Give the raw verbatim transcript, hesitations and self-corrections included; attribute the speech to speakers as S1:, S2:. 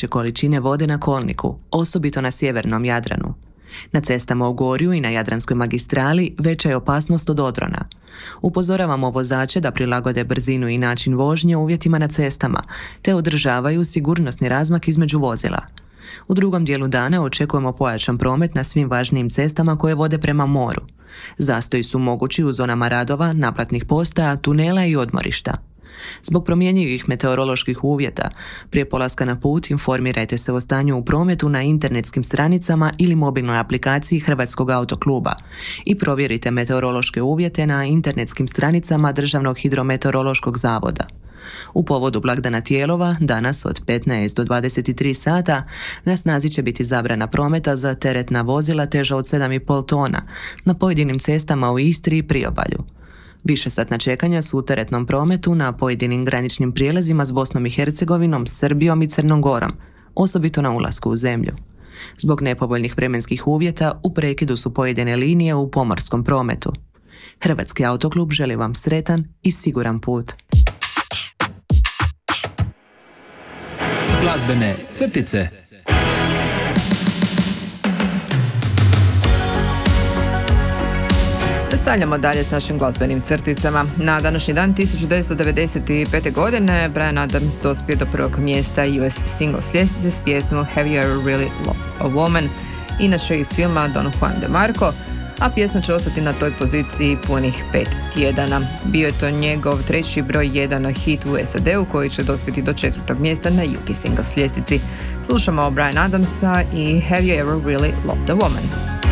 S1: veće količine vode na kolniku, osobito na sjevernom Jadranu. Na cestama u Gorju i na Jadranskoj magistrali veća je opasnost od odrona. Upozoravamo vozače da prilagode brzinu i način vožnje uvjetima na cestama, te održavaju sigurnosni razmak između vozila. U drugom dijelu dana očekujemo pojačan promet na svim važnijim cestama koje vode prema moru. Zastoji su mogući u zonama radova, naplatnih postaja, tunela i odmorišta. Zbog promjenjivih meteoroloških uvjeta, prije polaska na put informirajte se o stanju u prometu na internetskim stranicama ili mobilnoj aplikaciji Hrvatskog autokluba i provjerite meteorološke uvjete na internetskim stranicama Državnog hidrometeorološkog zavoda. U povodu blagdana Tijelova, danas od petnaest do dvadeset tri sata, na snazi će biti zabrana prometa za teretna vozila teža od sedam i pol tona na pojedinim cestama u Istri i Priobalju. Višesatna čekanja su u teretnom prometu na pojedinim graničnim prijelazima s Bosnom i Hercegovinom, Srbijom i Crnom Gorom, osobito na ulasku u zemlju. Zbog nepovoljnih vremenskih uvjeta u prekidu su pojedine linije u pomorskom prometu. Hrvatski autoklub želi vam sretan i siguran put.
S2: Glazbene crtice.
S3: Nastavljamo dalje s našim glazbenim crticama. Na današnji dan tisuću devetsto devedeset pete. godine Bryan Adams dospio do prvog mjesta U S singles ljestvice s pjesmom Have You Ever Really Loved a Woman, inače iz filma Don Juan de Marco, a pjesma će ostati na toj poziciji punih pet tjedana. Bio je to njegov treći broj jedan hit u S A D-u koji će dospjeti do četvrtog mjesta na U K singles ljestvici. Slušamo Bryan Adamsa i Have You Ever Really Loved a Woman.